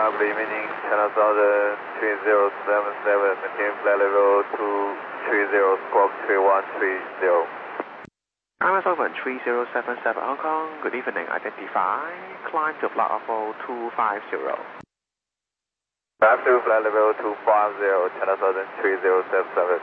good evening, China Southern 3077, maintain flight level 230, squawk 3130. China Southern 3077 Hong Kong, good evening, identify, climb to flight level 250. Climb to flight level 250, China Southern 3077.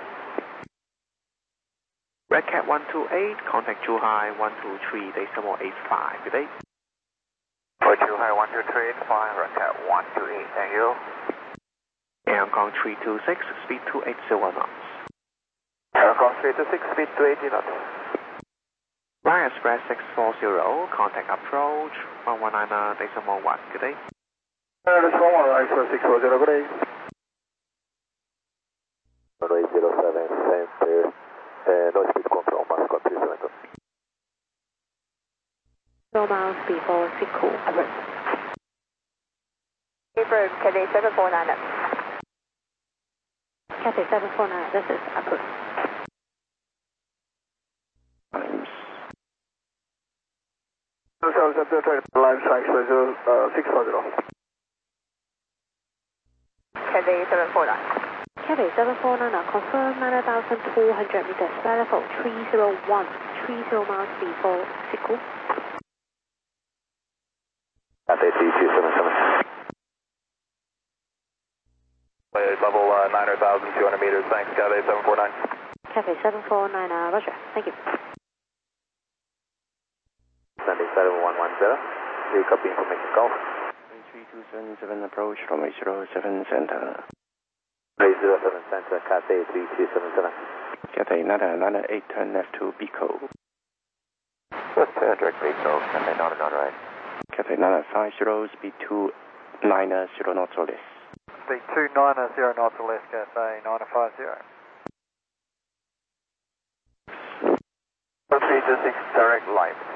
Red Cat 128, contact Zhuhai 123.85, good day. For Zhuhai 123.85, Red Cat 128, thank you. Air Hong Kong 326, speed 280 knots. Air Hong Kong 326, speed 280 knots. Ryan Express 640, contact approach 119.1, good day. This one, Ryan Express 640, good day. Runway 07, center, no speed control, mass control, 372. 0 miles before Siku. Affirm, Cathay 749. Cathay 749, this is approved. Line strike 640. Cathay 749. Cathay 749, confirm 9,200 meters, flight level 301, 30 miles before Siku. Cathay 3277. Level 9,200 meters, thanks, Cathay 749. Cathay 749, roger, thank you. Sunday 7110, do you copy information call? 3277 approach, runway 07 center. Runway 07 center, Cathay 3277. Cathay 998, turn left to Bico. Direct Bico, Cathay 990 right. Cathay 950, speed 290 knots or less. Speed 290 knots or less, Cathay 950. 326, direct light.